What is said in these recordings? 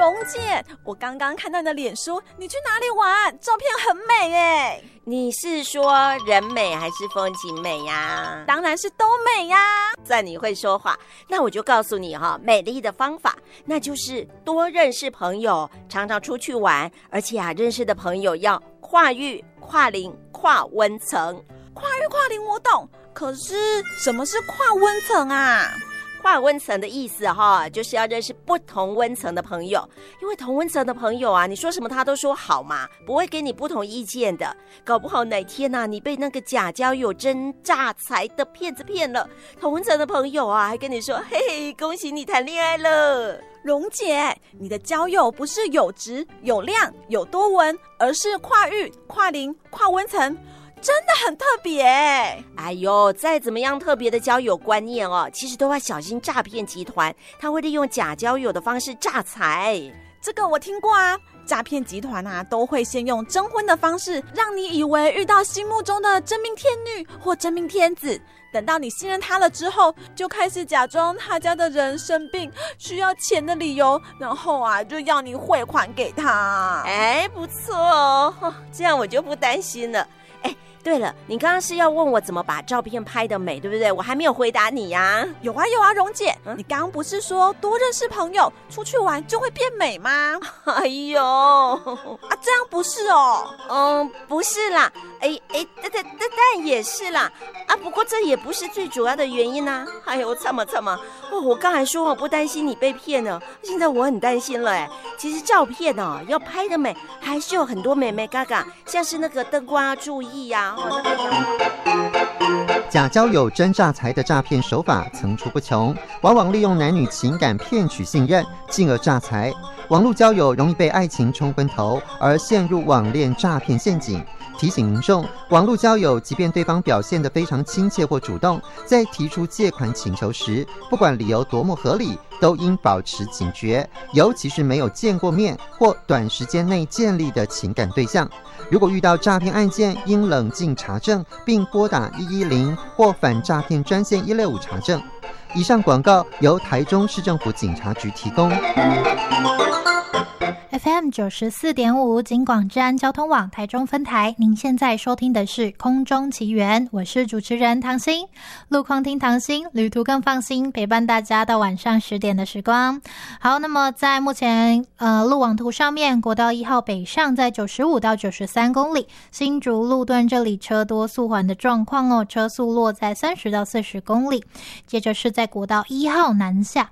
蓉姐，我刚刚看到你的脸书，你去哪里玩？照片很美耶。 你是说人美还是风景美呀？ 当然是都美呀。 算你会说话，那我就告诉你美丽的方法，那就是多认识朋友，常常出去玩，而且认识的朋友要跨域、跨龄、跨温层。 跨域跨龄我懂，可是什么是跨温层啊？ 跨温层的意思就是要认识不同温层的朋友，因为同温层的朋友你说什么他都说好嘛，不会给你不同意见的。搞不好哪天你被那个假交友真诈财的骗子骗了，同温层的朋友还跟你说嘿嘿，恭喜你谈恋爱了。 蓉姐，你的交友不是有质有量有多文，而是跨域跨龄跨温层，真的很特别。 哎呦，再怎么样特别的交友观念其实都要小心诈骗集团，他会利用假交友的方式诈财。 这个我听过啊，诈骗集团都会先用征婚的方式，让你以为遇到心目中的真命天女或真命天子，等到你信任他了之后，就开始假装他家的人生病需要钱的理由，然后就要你汇款给他。 不错这样我就不担心了。对了，你刚刚是要问我怎么把照片拍得美，对不对？我还没有回答你呀。 有啊，蓉姐，你刚刚不是说多认识朋友，出去玩就会变美吗？ 哎呦这样不是哦？ 不是啦，但也是啦不过这也不是最主要的原因啊。哎呦，惨嘛我刚才说我不担心你被骗了，现在我很担心了其实照片要拍得美，还是有很多美美嘎嘎，像是那个灯光要注意假交友真诈财的诈骗手法层出不穷，往往利用男女情感骗取信任，进而诈财。网络交友容易被爱情冲昏头，而陷入网恋诈骗陷阱。提醒民众，网络交友即便对方表现得非常亲切或主动，在提出借款请求时，不管理由多么合理，都应保持警觉，尤其是没有见过面或短时间内建立的情感对象。如果遇到诈骗案件，应冷静查证，并拨打110或反诈骗专线165查证。以上广告由台中市政府警察局提供。 FM 94.5警广治安交通网台中分台，您现在收听的是空中奇缘，我是主持人唐心。路况听唐心，旅途更放心，陪伴大家到晚上10点的时光。好，那么在目前路网图上面，国道1号北上在95到93公里，新竹路段这里车多速缓的状况车速落在30到40公里。接着是在国道1号南下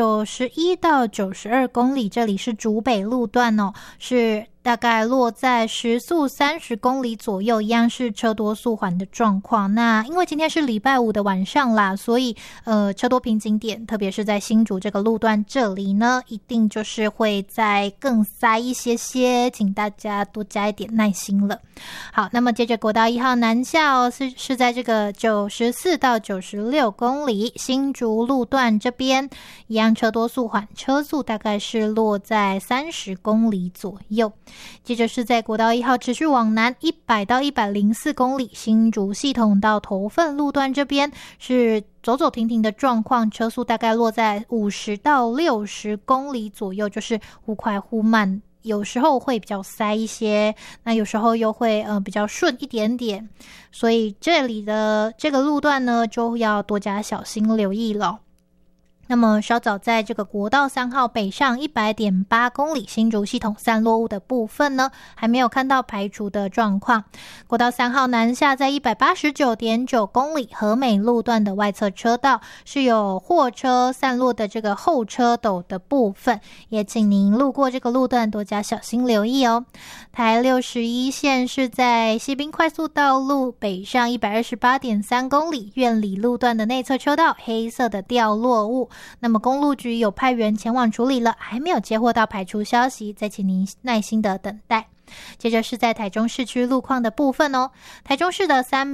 91到92公里，这里是竹北路段是大概落在时速30公里左右，一样是车多速缓的状况。那因为今天是礼拜五的晚上啦，所以车多瓶颈点，特别是在新竹这个路段这里呢，一定就是会再更塞一些，请大家多加一点耐心了。好，那么接着国道1号南下是在这个94到96公里，新竹路段这边一样车多速缓，车速大概是落在30公里左右。接着是在国道1号持续往南100到104公里，新竹系统到头份路段这边是走走停停的状况，车速大概落在50到60公里左右，就是忽快忽慢，有时候会比较塞一些，那有时候又会比较顺一点点，所以这里的这个路段呢就要多加小心留意了。那么稍早在这个国道3号北上 100.8 公里新竹系统散落物的部分呢，还没有看到排除的状况。国道3号南下在 189.9 公里和美路段的外侧车道是有货车散落的这个后车斗的部分，也请您路过这个路段多加小心留意哦。台61线是在西滨快速道路北上 128.3 公里苑里路段的内侧车道黑色的掉落物，那么公路局有派员前往处理了，还没有接获到排除消息，再请您耐心的等待。接着是在台中市区路况的部分台中市的